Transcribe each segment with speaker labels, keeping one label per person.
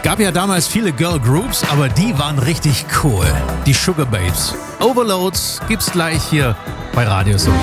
Speaker 1: Gab ja damals viele Girl Groups, aber die waren richtig cool. Die Sugar Babes. Overloads gibt's gleich hier bei Radio Soul.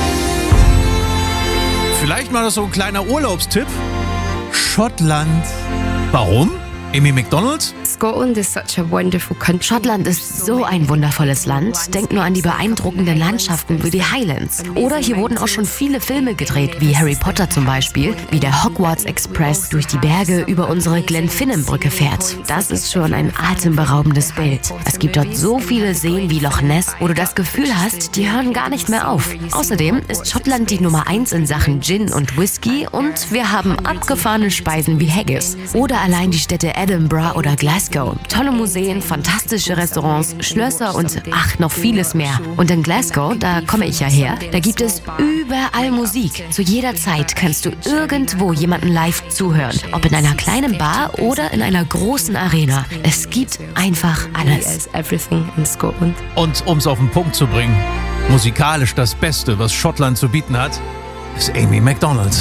Speaker 1: Vielleicht mal noch so ein kleiner Urlaubstipp. Schottland. Warum? Amy Macdonald?
Speaker 2: Scotland is such a wonderful country.
Speaker 3: Schottland ist so ein wundervolles Land. Denk nur an die beeindruckenden Landschaften wie die Highlands. Oder hier wurden auch schon viele Filme gedreht, wie Harry Potter zum Beispiel, wie der Hogwarts Express durch die Berge über unsere Glenfinnan-Brücke fährt. Das ist schon ein atemberaubendes Bild. Es gibt dort so viele Seen wie Loch Ness, wo du das Gefühl hast, die hören gar nicht mehr auf. Außerdem ist Schottland die Nummer 1 in Sachen Gin und Whisky und wir haben abgefahrene Speisen wie Haggis. Oder allein die Städte Edinburgh oder Glasgow. Tolle Museen, fantastische Restaurants, Schlösser und noch vieles mehr. Und in Glasgow, da komme ich ja her, da gibt es überall Musik. Zu jeder Zeit kannst du irgendwo jemanden live zuhören. Ob in einer kleinen Bar oder in einer großen Arena. Es gibt einfach alles.
Speaker 2: There's everything in Scotland.
Speaker 1: Und um es auf den Punkt zu bringen, musikalisch das Beste, was Schottland zu bieten hat, ist Amy Macdonald.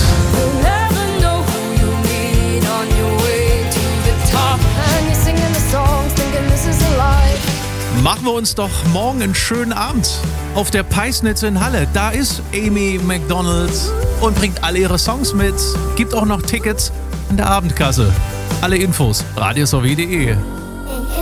Speaker 1: Machen wir uns doch morgen einen schönen Abend auf der Peisnitz in Halle. Da ist Amy Macdonald und bringt alle ihre Songs mit. Gibt auch noch Tickets in der Abendkasse. Alle Infos radiosowie.de.